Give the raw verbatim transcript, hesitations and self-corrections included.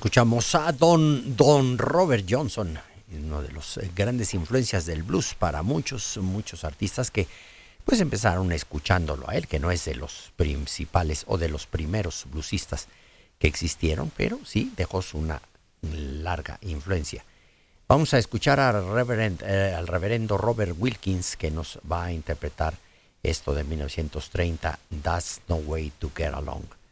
escuchamos a Don, Don Robert Johnson, uno de los grandes influencias del blues para muchos, muchos artistas que pues empezaron escuchándolo a él, que no es de los principales o de los primeros bluesistas que existieron, pero sí dejó su una larga influencia. Vamos a escuchar al, reverend, eh, al reverendo Robert Wilkins, que nos va a interpretar esto de mil novecientos treinta, That's No Way to Get Along.